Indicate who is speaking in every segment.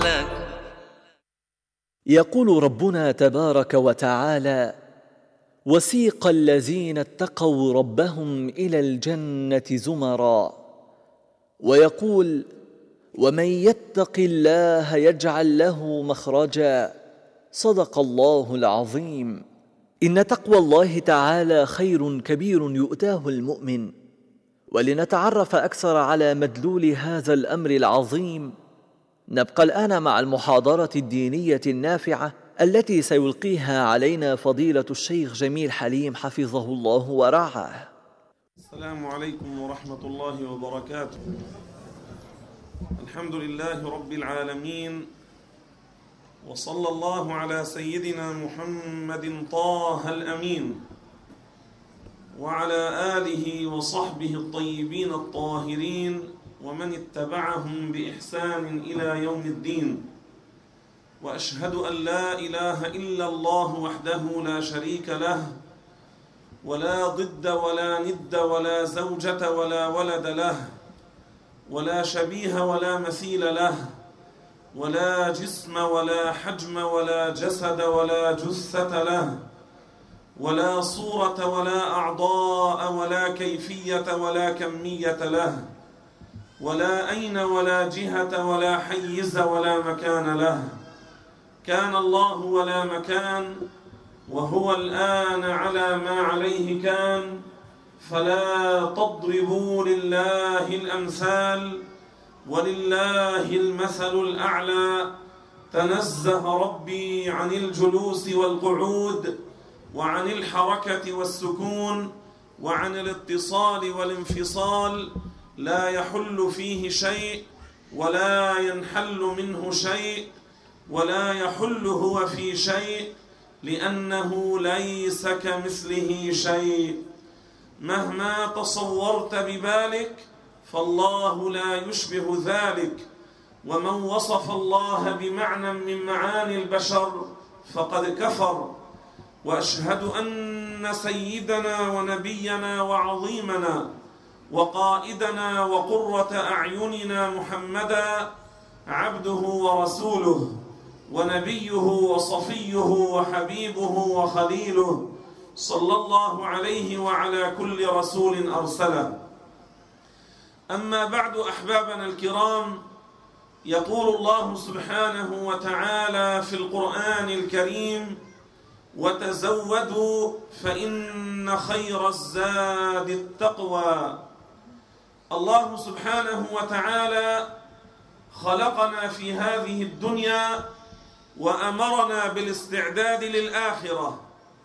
Speaker 1: لك.
Speaker 2: يقول ربنا تبارك وتعالى: وسيق الذين اتقوا ربهم إلى الجنة زمرا، ويقول: ومن يتق الله يجعل له مخرجا. صدق الله العظيم. إن تقوى الله تعالى خير كبير يؤتاه المؤمن. ولنتعرف أكثر على مدلول هذا الأمر العظيم، نبقى الآن مع المحاضرة الدينية النافعة التي سيلقيها علينا فضيلة الشيخ جميل حليم حفظه الله ورعاه.
Speaker 3: السلام عليكم ورحمة الله وبركاته. الحمد لله رب العالمين، وصلى الله على سيدنا محمد طه الأمين وعلى آله وصحبه الطيبين الطاهرين ومن اتبعهم بإحسان إلى يوم الدين. وأشهد أن لا إله إلا الله وحده لا شريك له، ولا ضد ولا ند ولا زوجة ولا ولد له، ولا شبيه ولا مثيل له، ولا جسم ولا حجم ولا جسد ولا جثة له، ولا صورة ولا أعضاء ولا كيفية ولا كمية له، ولا أين ولا جهة ولا حيز ولا مكان له. كان الله ولا مكان، وهو الآن على ما عليه كان. فلا تضربوا لله الأمثال، ولله المثل الأعلى. تنزه ربي عن الجلوس والقعود، وعن الحركة والسكون، وعن الاتصال والانفصال. لا يحل فيه شيء ولا ينحل منه شيء، ولا يحل هو في شيء، لأنه ليس كمثله شيء. مهما تصورت ببالك فالله لا يشبه ذلك. ومن وصف الله بمعنى من معاني البشر فقد كفر. وأشهد أن سيدنا ونبينا وعظيمنا وقائدنا وقرة أعيننا محمدا عبده ورسوله، ونبيه وصفيه وحبيبه وخليله، صلى الله عليه وعلى كل رسول أرسله. أما بعد، أحبابنا الكرام، يقول الله سبحانه وتعالى في القرآن الكريم: وتزودوا فإن خير الزاد التقوى. الله سبحانه وتعالى خلقنا في هذه الدنيا وأمرنا بالاستعداد للآخرة،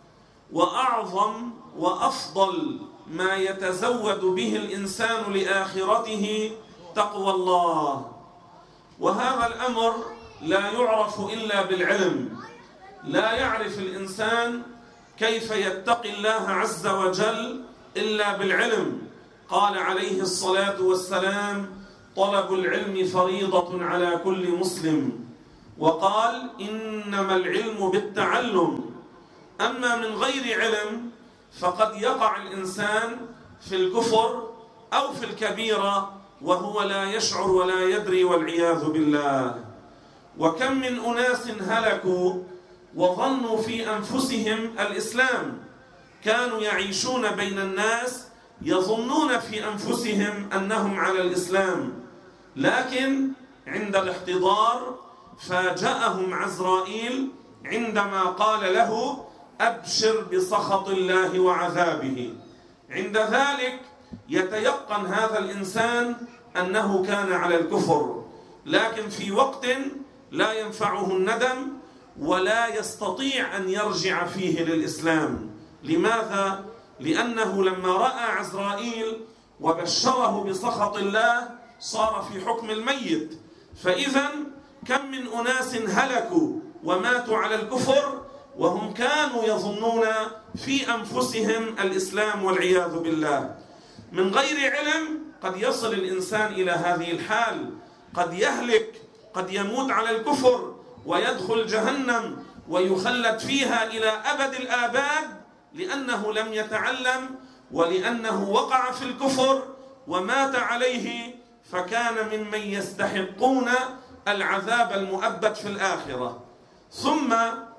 Speaker 3: وأعظم وأفضل ما يتزود به الإنسان لآخرته تقوى الله. وهذا الأمر لا يعرف إلا بالعلم. لا يعرف الإنسان كيف يتقي الله عز وجل إلا بالعلم. قال عليه الصلاة والسلام: طلب العلم فريضة على كل مسلم. وقال: إنما العلم بالتعلم. أما من غير علم فقد يقع الإنسان في الكفر أو في الكبيرة وهو لا يشعر ولا يدري، والعياذ بالله. وكم من أناس هلكوا وظنوا في أنفسهم الإسلام. كانوا يعيشون بين الناس يظنون في أنفسهم أنهم على الإسلام، لكن عند الاحتضار فاجأهم عزرائيل عندما قال له: أبشر بسخط الله وعذابه. عند ذلك يتيقن هذا الإنسان أنه كان على الكفر، لكن في وقت لا ينفعه الندم ولا يستطيع أن يرجع فيه للإسلام. لماذا؟ لأنه لما رأى عزرائيل وبشره بسخط الله صار في حكم الميت. فإذا كم من أناس هلكوا وماتوا على الكفر وهم كانوا يظنون في أنفسهم الإسلام، والعياذ بالله. من غير علم قد يصل الإنسان إلى هذه الحال، قد يهلك، قد يموت على الكفر ويدخل جهنم ويخلد فيها إلى أبد الآباد، لأنه لم يتعلم ولأنه وقع في الكفر ومات عليه، فكان ممن يستحقون العذاب المؤبد في الآخرة. ثم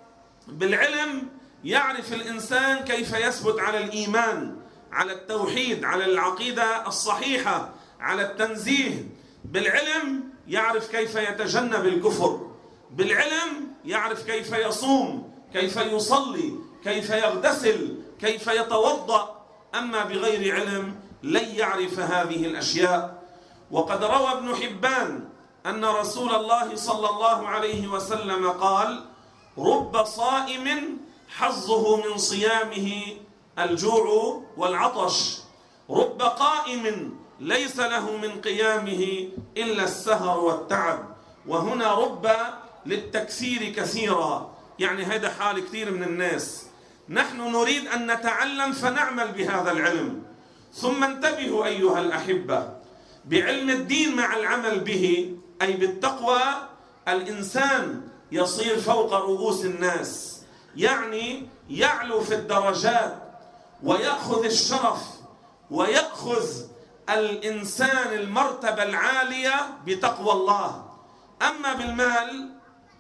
Speaker 3: بالعلم يعرف الإنسان كيف يثبت على الإيمان، على التوحيد، على العقيدة الصحيحة، على التنزيه. بالعلم يعرف كيف يتجنب الكفر. بالعلم يعرف كيف يصوم، كيف يصلي، كيف يغتسل، كيف يتوضأ. أما بغير علم لن يعرف هذه الأشياء. وقد روى ابن حبان أن رسول الله صلى الله عليه وسلم قال: رب صائم حظه من صيامه الجوع والعطش، رب قائم ليس له من قيامه إلا السهر والتعب. وهنا رب للتكثير كثيرا، يعني هذا حال كثير من الناس. نحن نريد أن نتعلم فنعمل بهذا العلم. ثم انتبهوا أيها الأحبة، بعلم الدين مع العمل به أي بالتقوى الإنسان يصير فوق رؤوس الناس، يعني يعلو في الدرجات ويأخذ الشرف ويأخذ الإنسان المرتبة العالية بتقوى الله. أما بالمال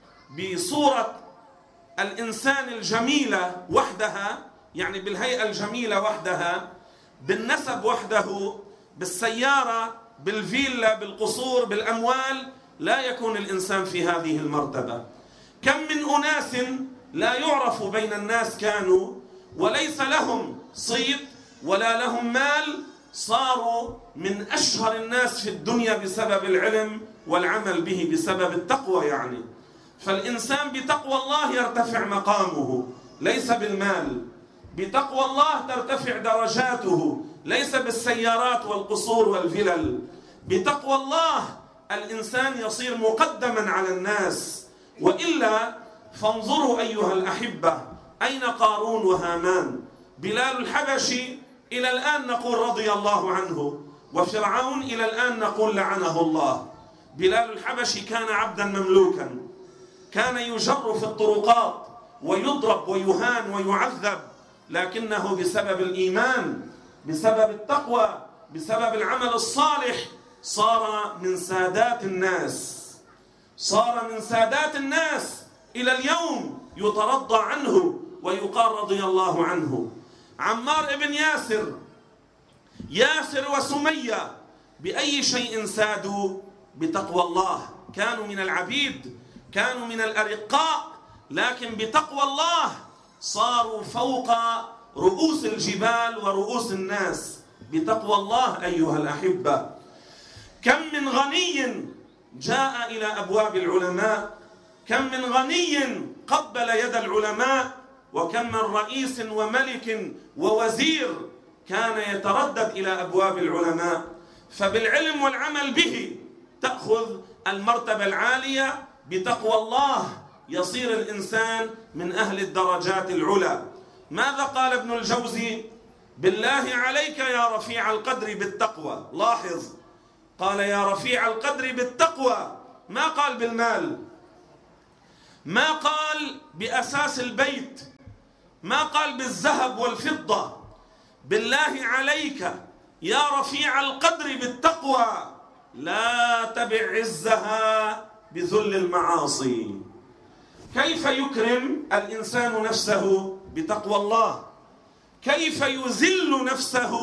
Speaker 3: بصورة الإنسان الجميلة وحدها، يعني بالهيئة الجميلة وحدها، بالنسب وحده، بالسيارة، بالفيلا، بالقصور، بالأموال، لا يكون الإنسان في هذه المرتبة. كم من أناس لا يعرف بين الناس كانوا وليس لهم صيت ولا لهم مال، صاروا من أشهر الناس في الدنيا بسبب العلم والعمل به، بسبب التقوى يعني. فالإنسان بتقوى الله يرتفع مقامه ليس بالمال، بتقوى الله ترتفع درجاته ليس بالسيارات والقصور والفلل. بتقوى الله الإنسان يصير مقدما على الناس. وإلا فانظروا أيها الأحبة، أين قارون وهامان؟ بلال الحبشي إلى الآن نقول رضي الله عنه، وفرعون إلى الآن نقول لعنه الله. بلال الحبشي كان عبدا مملوكا، كان يجر في الطرقات ويضرب ويهان ويعذب، لكنه بسبب الإيمان، بسبب التقوى، بسبب العمل الصالح صار من سادات الناس. صار من سادات الناس إلى اليوم يترضى عنه ويقال رضي الله عنه. عمار بن ياسر وسمية بأي شيء سادوا؟ بتقوى الله. كانوا من العبيد، كانوا من الأرقاء، لكن بتقوى الله صاروا فوق رؤوس الجبال ورؤوس الناس بتقوى الله أيها الأحبة. كم من غني جاء إلى أبواب العلماء، كم من غني قبل يد العلماء، وكم من رئيس وملك ووزير كان يتردد إلى أبواب العلماء. فبالعلم والعمل به تأخذ المرتبة العالية. بتقوى الله يصير الإنسان من أهل الدرجات العلى. ماذا قال ابن الجوزي؟ بالله عليك يا رفيع القدر بالتقوى. لاحظ، قال يا رفيع القدر بالتقوى، ما قال بالمال، ما قال بأساس البيت، ما قال بالذهب والفضة. بالله عليك يا رفيع القدر بالتقوى، لا تبع عزها بذل المعاصي. كيف يكرم الإنسان نفسه بتقوى الله؟ كيف يذل نفسه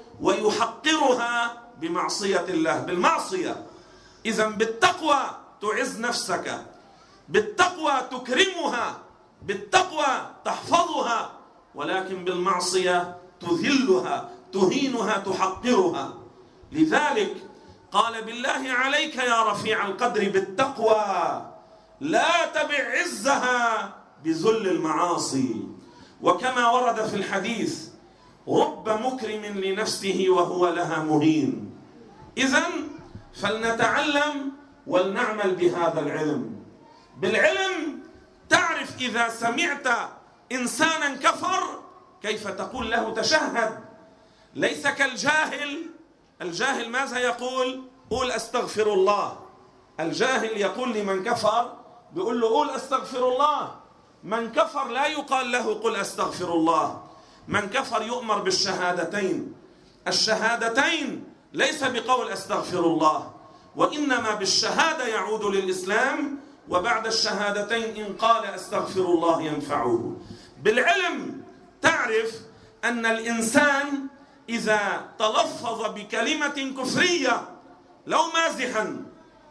Speaker 3: ويحقرها بمعصية الله؟ بالمعصية. إذن بالتقوى تعز نفسك، بالتقوى تكرمها، بالتقوى تحفظها، ولكن بالمعصية تذلها، تهينها، تحقرها. لذلك قال بالله عليك يا رفيع القدر بالتقوى، لا تبع عزها بذل المعاصي. وكما ورد في الحديث رب مكرم لنفسه وهو لها مهين. إذن فلنتعلم ولنعمل بهذا العلم. بالعلم تعرف إذا سمعت إنسانا كفر كيف تقول له تشهد. ليس كالجاهل. الجاهل ماذا يقول؟ قول أستغفر الله. الجاهل يقول لمن كفر، بيقول له قول أستغفر الله. من كفر لا يقال له قل أستغفر الله. من كفر يؤمر بالشهادتين. الشهادتين ليس بقول أستغفر الله، وإنما بالشهادة يعود للإسلام، وبعد الشهادتين إن قال أستغفر الله ينفعه. بالعلم تعرف أن الإنسان إذا تلفظ بكلمة كفرية، لو مازحا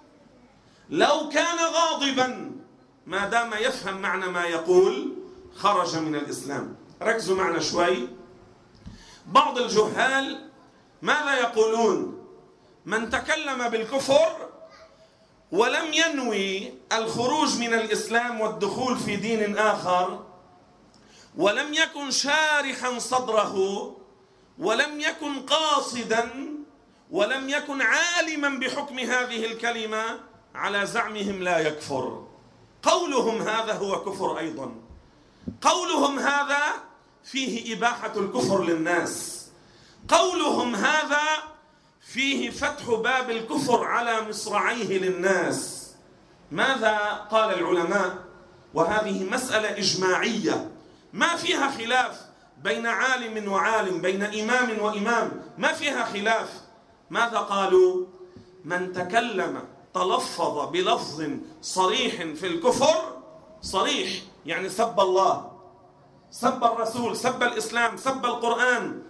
Speaker 3: لو كان غاضبا، ما دام يفهم معنى ما يقول خرج من الإسلام. ركزوا معنا شوي. بعض الجهال ماذا يقولون؟ من تكلم بالكفر ولم ينوي الخروج من الإسلام والدخول في دين آخر، ولم يكن شارحا صدره، ولم يكن قاصدا، ولم يكن عالما بحكم هذه الكلمة، على زعمهم لا يكفر. قولهم هذا هو كفر أيضا. قولهم هذا فيه إباحة الكفر للناس. قولهم هذا فيه فتح باب الكفر على مصراعيه للناس. ماذا قال العلماء؟ وهذه مسألة إجماعية ما فيها خلاف بين عالم وعالم، بين إمام وإمام، ما فيها خلاف. ماذا قالوا؟ من تكلم تلفظ بلفظ صريح في الكفر، صريح يعني سب الله، سب الرسول، سب الإسلام، سب القرآن،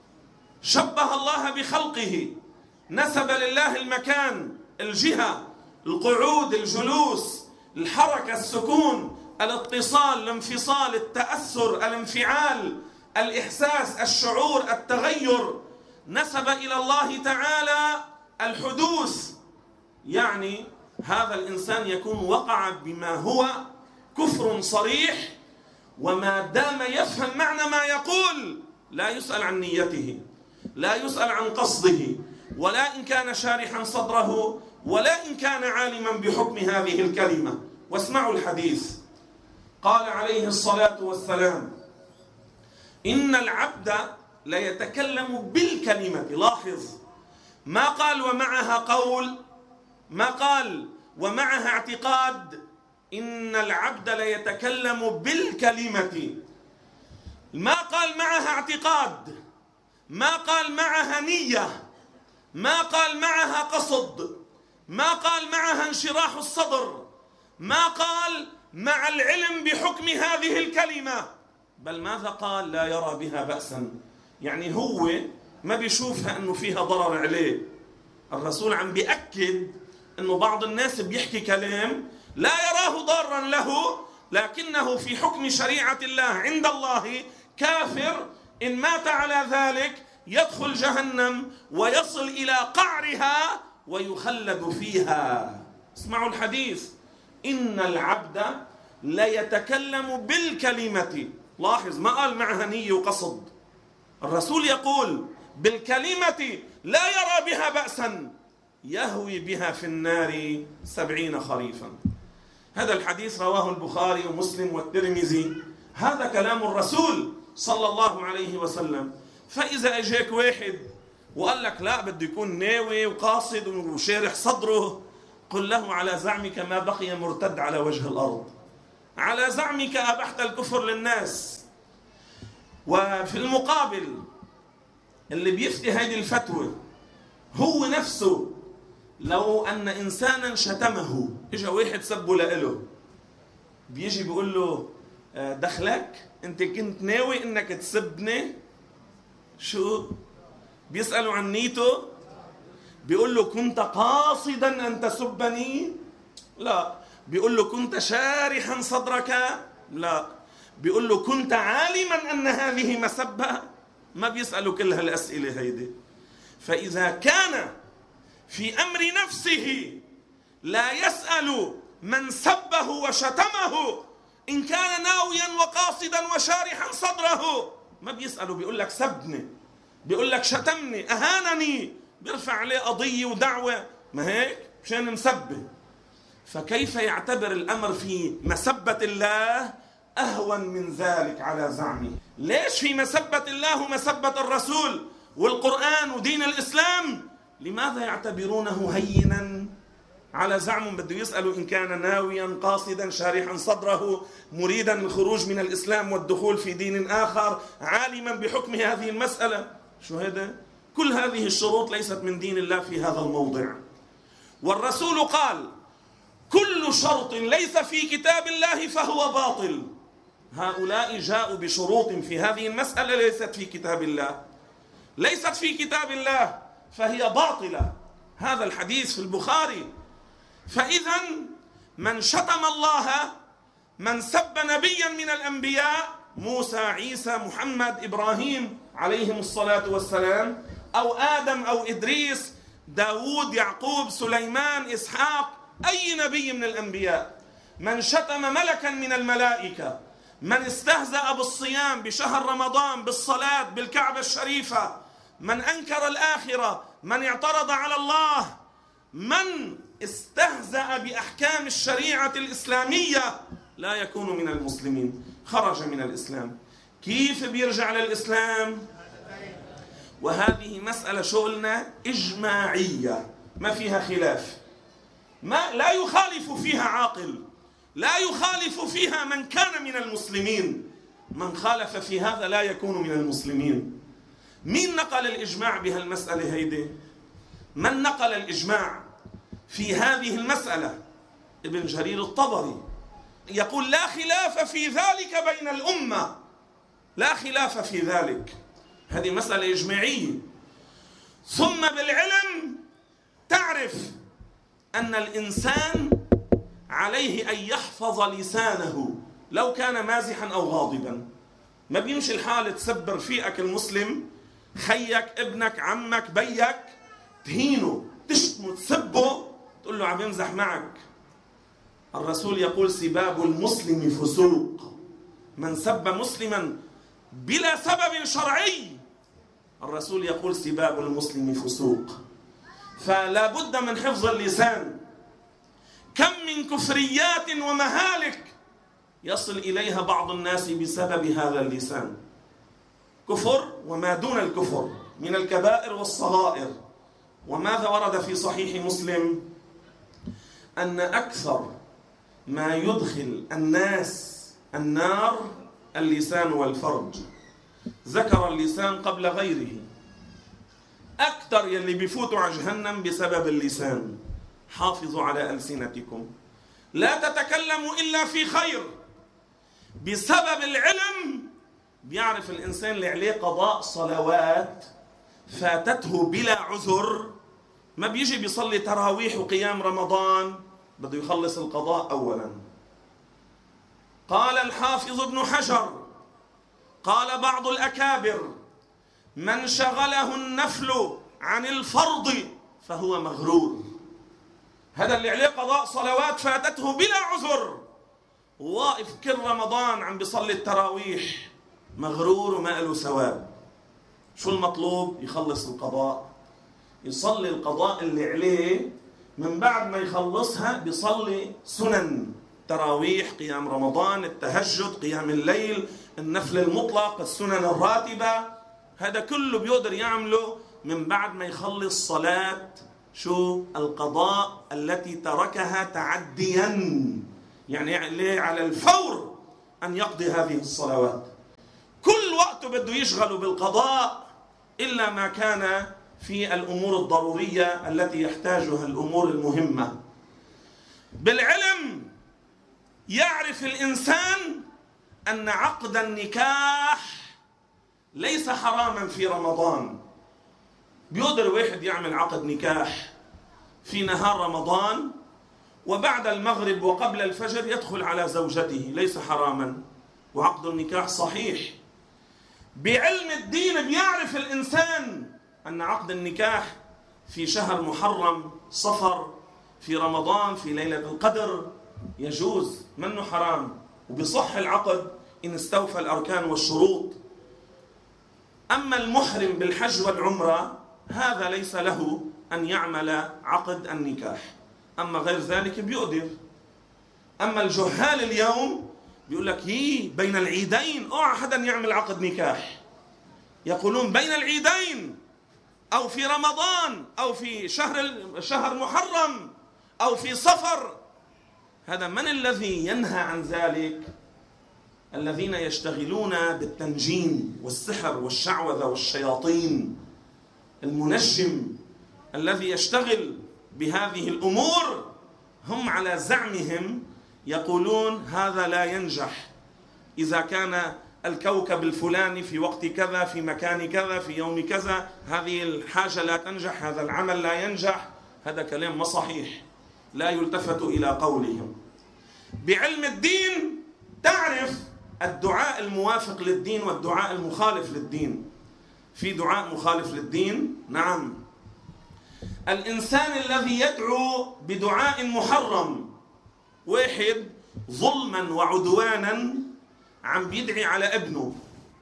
Speaker 3: شبه الله بخلقه، نسب لله المكان، الجهة، القعود، الجلوس، الحركة، السكون، الاتصال، الانفصال، التأثر، الانفعال، الإحساس، الشعور، التغير، نسب إلى الله تعالى الحدوث. يعني هذا الإنسان يكون وقع بما هو كفر صريح، وما دام يفهم معنى ما يقول لا يسأل عن نيته، لا يسأل عن قصده، ولا إن كان شارحا صدره، ولا إن كان عالما بحكم هذه الكلمة. واسمعوا الحديث. قال عليه الصلاة والسلام: إن العبد ليتكلم بالكلمة. لاحظ، ما قال ومعها قول، ما قال ومعها اعتقاد. إن العبد ليتكلم بالكلمة، ما قال معها اعتقاد، ما قال معها نية، ما قال معها قصد، ما قال معها انشراح الصدر، ما قال مع العلم بحكم هذه الكلمة، بل ماذا قال؟ لا يرى بها بأسا. يعني هو ما بيشوفها أنه فيها ضرر عليه. الرسول عم بيأكد أنه بعض الناس بيحكي كلام لا يراه ضارا له، لكنه في حكم شريعة الله عند الله كافر، إن مات على ذلك يدخل جهنم ويصل إلى قعرها ويخلد فيها. اسمعوا الحديث: إن العبد ليتكلم بالكلمة. لاحظ، ما قال معها نية وقصد. الرسول يقول بالكلمة لا يرى بها بأسا يهوي بها في النار 70 خريفا. هذا الحديث رواه البخاري ومسلم والترمذي. هذا كلام الرسول صلى الله عليه وسلم. فإذا أجاك واحد وقال لك لا بده يكون ناوي وقاصد وشارح صدره، قل له: على زعمك ما بقي مرتد على وجه الأرض، على زعمك أبحت الكفر للناس. وفي المقابل اللي بيفتي هذه الفتوى هو نفسه، لو أن إنسانا شتمه، إجا واحد سبه لإله، بيجي بيقول له: دخلك أنت كنت ناوي إنك تسبني؟ شو؟ بيسألوا عن نيته، بيقول له: كنت قاصدا أن تسبني؟ لا. بيقول له: كنت شارحا صدرك؟ لا. بيقول له: كنت عالما أن هذه مسبة؟ ما بيسألوا كل هالأسئلة هيدي. فإذا كان في أمر نفسه لا يسأل من سبه وشتمه إن كان ناويا وقاصدا وشارحا صدره، ما بيسأله، بيقول لك سبني، بيقول لك شتمني، أهانني، بيرفع عليه قضية ودعوة، ما هيك؟ مشان مسبه. فكيف يعتبر الأمر في مسبة الله أهون من ذلك على زعمه؟ ليش في مسبة الله ومسبة الرسول والقرآن ودين الإسلام لماذا يعتبرونه هينا على زعمهم؟ بده يسألوا إن كان ناويا قاصدا شارحا صدره مريدا الخروج من الإسلام والدخول في دين آخر عالما بحكم هذه المسألة. شو هذا؟ كل هذه الشروط ليست من دين الله في هذا الموضع. والرسول قال كل شرط ليس في كتاب الله فهو باطل. هؤلاء جاءوا بشروط في هذه المسألة ليست في كتاب الله، ليست في كتاب الله فهي باطلة. هذا الحديث في البخاري. فإذا من شتم الله، من سب نبيا من الأنبياء، موسى، عيسى، محمد، إبراهيم عليهم الصلاة والسلام، أو آدم أو إدريس، داود، يعقوب، سليمان، إسحاق، أي نبي من الأنبياء، من شتم ملكا من الملائكة، من استهزأ بالصيام بشهر رمضان، بالصلاة، بالكعبة الشريفة، من أنكر الآخرة، من اعترض على الله، من استهزأ بأحكام الشريعة الإسلامية، لا يكون من المسلمين، خرج من الإسلام. كيف بيرجع للإسلام؟ وهذه مسألة شغلنا إجماعية ما فيها خلاف، لا يخالف فيها عاقل، لا يخالف فيها من كان من المسلمين. من خالف في هذا لا يكون من المسلمين. مين نقل الإجماع بهالمسألة هيدي؟ من نقل الإجماع في هذه المسألة؟ ابن جرير الطبري يقول لا خلاف في ذلك بين الأمة، لا خلاف في ذلك. هذه مسألة إجماعية. ثم بالعلم تعرف أن الإنسان عليه أن يحفظ لسانه لو كان مازحا أو غاضبا. ما بيمشي الحال تسب رفيقك المسلم، خيك، ابنك، عمك، بيك، تهينه، تشتمه، تسبه، تقول له عم يمزح معك. الرسول يقول سباب المسلم فسوق. من سب مسلما بلا سبب شرعي، الرسول يقول سباب المسلم فسوق. فلا بد من حفظ اللسان. كم من كفريات ومهالك يصل إليها بعض الناس بسبب هذا اللسان، كفر وما دون الكفر من الكبائر والصغائر. وماذا ورد في صحيح مسلم؟ أن أكثر ما يدخل الناس النار اللسان والفرج. ذكر اللسان قبل غيره. أكثر يلي بيفوتوا على جهنم بسبب اللسان. حافظوا على ألسنتكم، لا تتكلموا إلا في خير. بسبب العلم بيعرف الإنسان اللي عليه قضاء صلوات فاتته بلا عذر، ما بيجي بيصلي تراويح وقيام رمضان، بده يخلص القضاء أولا. قال الحافظ ابن حجر، قال بعض الأكابر: من شغله النفل عن الفرض فهو مغرور. هذا اللي عليه قضاء صلوات فاتته بلا عذر، واقف كل رمضان عم بيصلي التراويح، مغرور وما له ثواب. شو المطلوب؟ يخلص القضاء، يصلي القضاء اللي عليه، من بعد ما يخلصها بيصلي سنن، تراويح، قيام رمضان، التهجد، قيام الليل، النفل المطلق، السنن الراتبة. هذا كله بيقدر يعمله من بعد ما يخلص صلاة شو القضاء التي تركها تعديا، يعني على الفور أن يقضي هذه الصلوات. كل وقته بده يشغل بالقضاء إلا ما كان في الأمور الضرورية التي يحتاجها الأمور المهمة. بالعلم يعرف الإنسان أن عقد النكاح ليس حراما في رمضان. بيقدر واحد يعمل عقد نكاح في نهار رمضان وبعد المغرب وقبل الفجر يدخل على زوجته، ليس حراما وعقد النكاح صحيح. بعلم الدين بيعرف الإنسان أن عقد النكاح في شهر محرم، صفر، في رمضان، في ليلة القدر يجوز، منه حرام، وبصح العقد إن استوفى الأركان والشروط. أما المحرم بالحج والعمرة هذا ليس له أن يعمل عقد النكاح، أما غير ذلك بيقدر. أما الجهال اليوم بيقول لك بين العيدين اوعى حدا يعمل عقد نكاح، يقولون بين العيدين أو في رمضان أو في شهر محرم أو في صفر. هذا من الذي ينهى عن ذلك؟ الذين يشتغلون بالتنجيم والسحر والشعوذة والشياطين. المنجم الذي يشتغل بهذه الأمور هم على زعمهم يقولون هذا لا ينجح إذا كان الكوكب الفلاني في وقت كذا في مكان كذا في يوم كذا، هذه الحاجة لا تنجح، هذا العمل لا ينجح. هذا كلام ما صحيح، لا يلتفت إلى قولهم. بعلم الدين تعرف الدعاء الموافق للدين والدعاء المخالف للدين. في دعاء مخالف للدين، نعم. الإنسان الذي يدعو بدعاء محرم، واحد ظلما وعدوانا عم بيدعي على ابنه،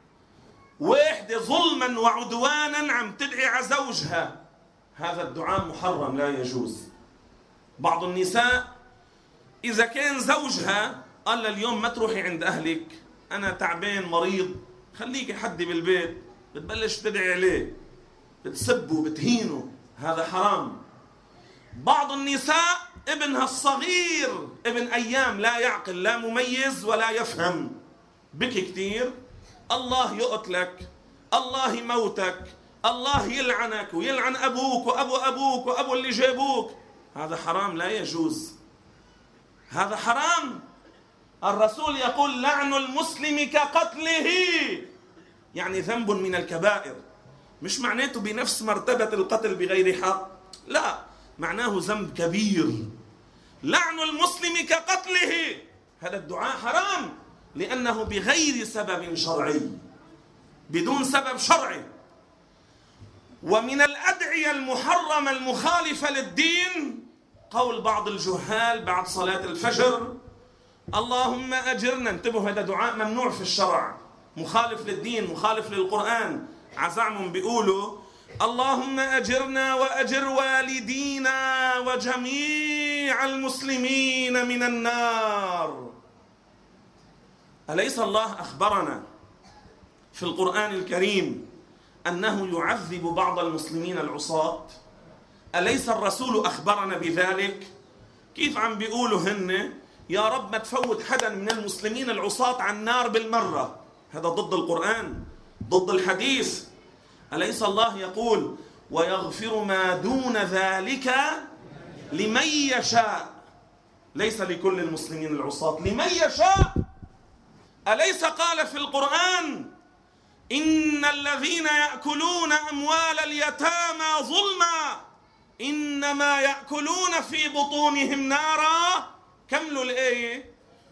Speaker 3: واحدة ظلما وعدوانا عم تدعي على زوجها، هذا الدعاء محرم لا يجوز. بعض النساء إذا كان زوجها قال اليوم ما تروحي عند أهلك، أنا تعبان مريض، خليكي حدي بالبيت، بتبلش تدعي عليه، بتسبه بتهينه، هذا حرام. بعض النساء ابنها الصغير ابن أيام لا يعقل لا مميز ولا يفهم، بكي كتير، الله يقتلك، الله يموتك، الله يلعنك ويلعن أبوك وأبو أبوك وأبو اللي جابوك، هذا حرام لا يجوز، هذا حرام. الرسول يقول لعن المسلم كقتله، يعني ذنب من الكبائر، مش معناته بنفس مرتبة القتل بغير حق، لا، معناه ذنب كبير. لعن المسلم كقتله، هذا الدعاء حرام لأنه بغير سبب شرعي، بدون سبب شرعي. ومن الأدعية المحرمة المخالفة للدين قول بعض الجهال بعد صلاة الفجر اللهم أجرنا، انتبهوا هذا دعاء ممنوع في الشرع، مخالف للدين، مخالف للقرآن. عزعمهم بيقولوا اللهم أجرنا وأجر والدينا وجميع المسلمين من النار. أليس الله أخبرنا في القرآن الكريم أنه يعذب بعض المسلمين العصاة؟ أليس الرسول أخبرنا بذلك؟ كيف عم بيقولوا هن يا رب ما تفوت حدا من المسلمين العصاة عن النار بالمرة؟ هذا ضد القرآن، ضد الحديث. أليس الله يقول ويغفر ما دون ذلك لمن يشاء، ليس لكل المسلمين العصاة، لمن يشاء. أليس قال في القرآن إن الذين يأكلون أموال اليتامى ظلما إنما يأكلون في بطونهم نارا، كملوا الآية،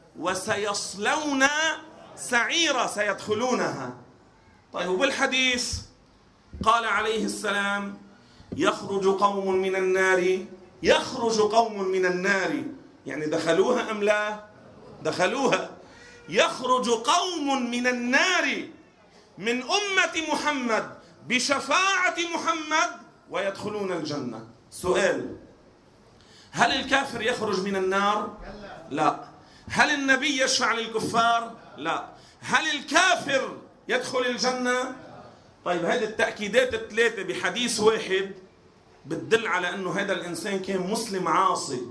Speaker 3: وسيصلون سعيرا، سيدخلونها. طيب وبالحديث قال عليه السلام يخرج قوم من النار، يخرج قوم من النار، يعني دخلوها أم لا؟ دخلوها. يخرج قوم من النار من أمة محمد بشفاعة محمد ويدخلون الجنة. سؤال، هل الكافر يخرج من النار؟ لا. هل النبي يشفع للكفار؟ لا. هل الكافر يدخل الجنة؟ طيب هذه التأكيدات الثلاثة بحديث واحد بتدل على أنه هذا الإنسان كان مسلم عاصي،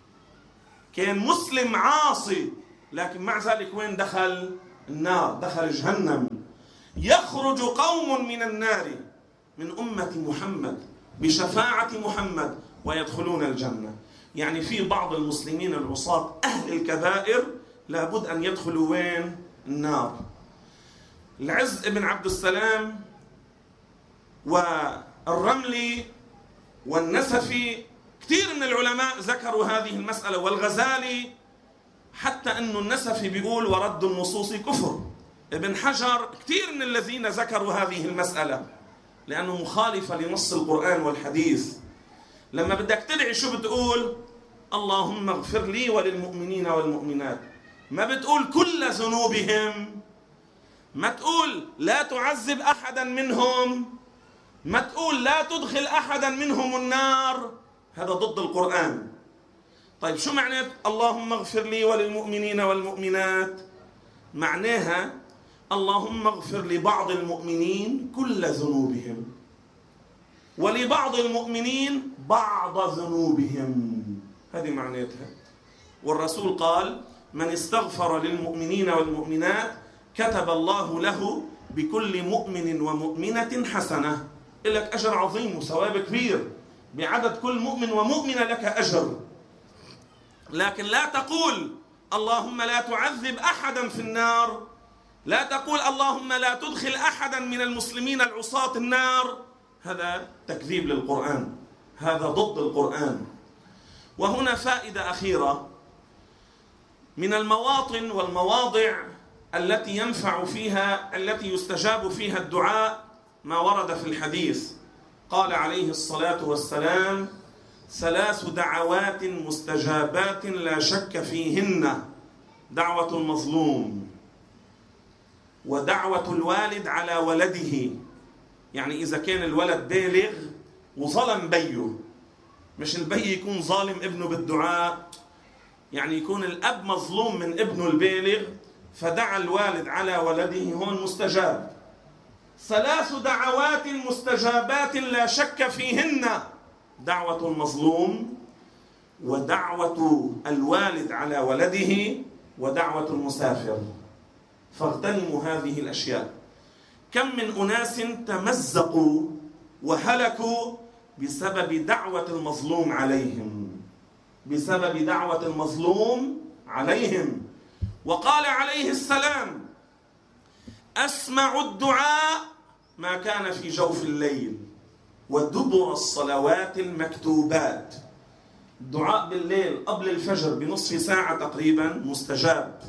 Speaker 3: كان مسلم عاصي، لكن مع ذلك وين دخل؟ النار، دخل جهنم. يخرج قوم من النار من أمة محمد بشفاعة محمد ويدخلون الجنة. يعني في بعض المسلمين العصاة أهل الكبائر لابد أن يدخلوا وين؟ النار. العز بن عبد السلام والرملي والنسفي كثير من العلماء ذكروا هذه المسألة، والغزالي، حتى أنه النسفي بيقول ورد النصوص كفر. ابن حجر، كثير من الذين ذكروا هذه المسألة لأنه مخالفة لنص القرآن والحديث. لما بدك تدعي شو بتقول؟ اللهم اغفر لي وللمؤمنين والمؤمنات، ما بتقول كل ذنوبهم، ما تقول لا تعذب أحدا منهم، ما تقول لا تدخل أحدا منهم النار، هذا ضد القرآن. طيب شو معنى اللهم اغفر لي وللمؤمنين والمؤمنات؟ معناها اللهم اغفر لبعض المؤمنين كل ذنوبهم ولبعض المؤمنين بعض ذنوبهم، هذه معناتها. والرسول قال من استغفر للمؤمنين والمؤمنات كتب الله له بكل مؤمن ومؤمنة حسنة، لك أجر عظيم وثواب كبير. بعدد كل مؤمن ومؤمنة لك أجر. لكن لا تقول اللهم لا تعذب أحدا في النار، لا تقول اللهم لا تدخل أحدا من المسلمين العصاة النار. هذا تكذيب للقرآن، هذا ضد القرآن. وهنا فائدة أخيرة: من المواطن والمواضع التي ينفع فيها، التي يستجاب فيها الدعاء، ما ورد في الحديث. قال عليه الصلاة والسلام: 3 دعوات مستجابات لا شك فيهن: دعوة المظلوم، ودعوة الوالد على ولده. يعني إذا كان الولد بالغ وظلم بيه، مش البي يكون ظالم ابنه بالدعاء، يعني يكون الأب مظلوم من ابنه البالغ فدعا الوالد على ولده، هون مستجاب. 3 دعوات مستجابات لا شك فيهن: دعوة المظلوم، ودعوة الوالد على ولده، ودعوة المسافر. فاغتنموا هذه الأشياء. كم من أناس تمزقوا وهلكوا بسبب دعوة المظلوم عليهم، بسبب دعوة المظلوم عليهم. وقال عليه السلام: أسمع الدعاء ما كان في جوف الليل ودبر الصلوات المكتوبات. الدعاء بالليل قبل الفجر بنصف ساعة تقريبا مستجاب،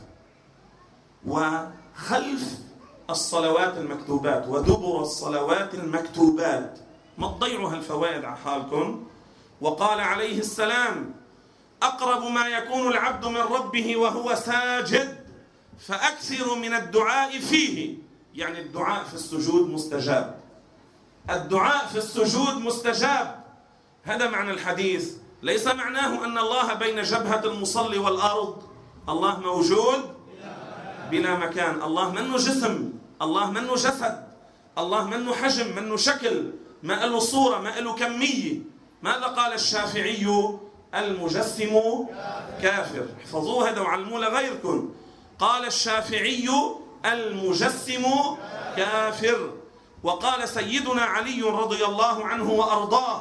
Speaker 3: وخلف الصلوات المكتوبات ودبر الصلوات المكتوبات. ما تضيعوا هالفوائد على حالكم. وقال عليه السلام: أقرب ما يكون العبد من ربه وهو ساجد فأكثر من الدعاء فيه. يعني الدعاء في السجود مستجاب، الدعاء في السجود مستجاب. هذا معنى الحديث. ليس معناه أن الله بين جبهة المصلي والأرض. الله موجود بلا مكان. الله منه جسم، الله منه جسد، الله منه حجم، منه شكل، ما له صورة، ما له كمية. ماذا قال الشافعي؟ المجسم كافر. احفظوه هذا وعلموه لغيركم. قال الشافعي: المجسم كافر. وقال سيدنا علي رضي الله عنه وأرضاه: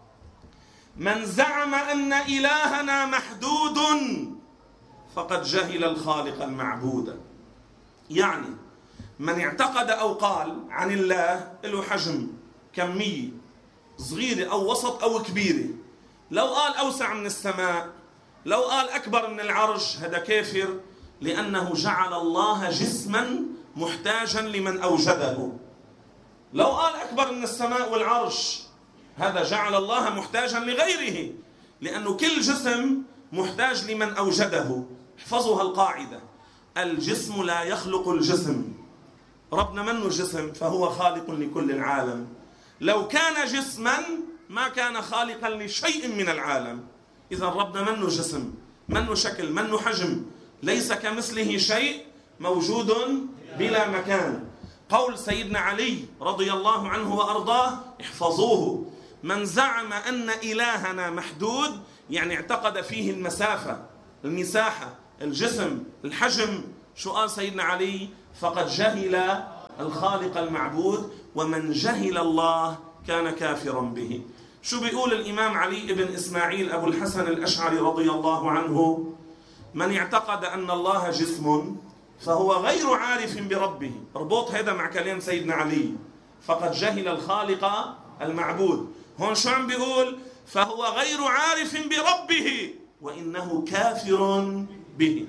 Speaker 3: من زعم أن إلهنا محدود فقد جهل الخالق المعبود. يعني من اعتقد أو قال عن الله له حجم، كمية صغيرة أو وسط أو كبيرة، لو قال أوسع من السماء، لو قال أكبر من العرش، هذا كافر، لأنه جعل الله جسما محتاجا لمن أوجده. لو قال أكبر من السماء والعرش، هذا جعل الله محتاجا لغيره، لأنه كل جسم محتاج لمن أوجده. احفظوا هالقاعدة: الجسم لا يخلق الجسم. ربنا منه جسم فهو خالق لكل العالم. لو كان جسما ما كان خالقا لشيء من العالم. إذا ربنا منه جسم، منه شكل، منه حجم، ليس كمثله شيء، موجود بلا مكان. قول سيدنا علي رضي الله عنه وأرضاه، احفظوه: من زعم أن إلهنا محدود، يعني اعتقد فيه المسافة، المساحة، الجسم، الحجم. شو قال سيدنا علي؟ فقد جهل الخالق المعبود، ومن جهل الله كان كافرا به. شو بيقول الإمام علي بن إسماعيل أبو الحسن الأشعري رضي الله عنه؟ من اعتقد أن الله جسم فهو غير عارف بربه. اربط هذا مع كلام سيدنا علي: فقد جهل الخالق المعبود. هون شو عم بيقول؟ فهو غير عارف بربه وإنه كافر به.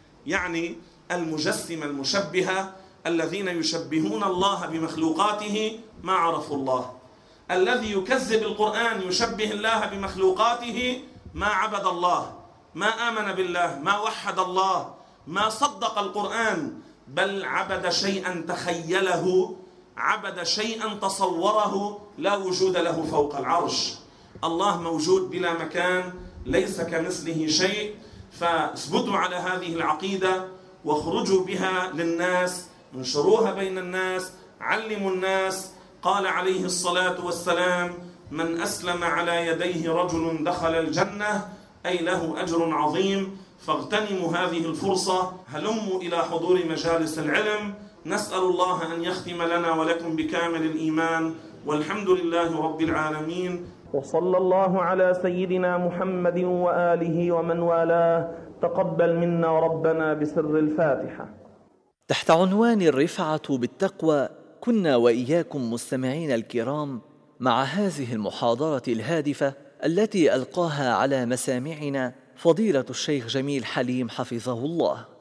Speaker 3: يعني المجسمة المشبهة الذين يشبهون الله بمخلوقاته ما عرفوا الله. الذي يكذب القرآن يشبه الله بمخلوقاته ما عبد الله، ما آمن بالله، ما وحد الله، ما صدق القرآن، بل عبد شيئا تخيله، عبد شيئا تصوره، لا وجود له فوق العرش. الله موجود بلا مكان، ليس كمثله شيء. فاثبتوا على هذه العقيدة واخرجوا بها للناس، انشروها بين الناس، علموا الناس. قال عليه الصلاة والسلام: من أسلم على يديه رجل دخل الجنة، أي له أجر عظيم. فاغتنموا هذه الفرصة، هلموا إلى حضور مجالس العلم. نسأل الله أن يختم لنا ولكم بكامل الإيمان، والحمد لله رب العالمين.
Speaker 1: وصلى الله على سيدنا محمد وآله ومن والاه. تقبل منا ربنا بسر الفاتحة.
Speaker 2: تحت عنوان الرفعة بالتقوى كنا وإياكم مستمعين الكرام مع هذه المحاضرة الهادفة التي ألقاها على مسامعنا فضيلة الشيخ جميل حليم حفظه الله.